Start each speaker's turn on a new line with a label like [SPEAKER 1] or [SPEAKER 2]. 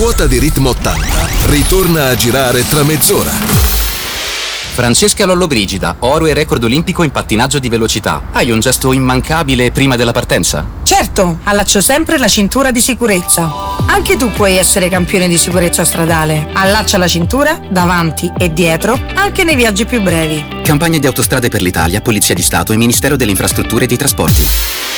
[SPEAKER 1] ruota di ritmo 80 ritorna a girare tra mezz'ora.
[SPEAKER 2] Francesca Lollobrigida, oro e record olimpico in pattinaggio di velocità. Hai un gesto immancabile prima della partenza?
[SPEAKER 3] Certo, allaccio sempre la cintura di sicurezza. Anche tu puoi essere campione di sicurezza stradale. Allaccia la cintura davanti e dietro, anche nei viaggi più brevi.
[SPEAKER 2] Campagna di Autostrade per l'Italia, Polizia di Stato e Ministero delle Infrastrutture e dei Trasporti.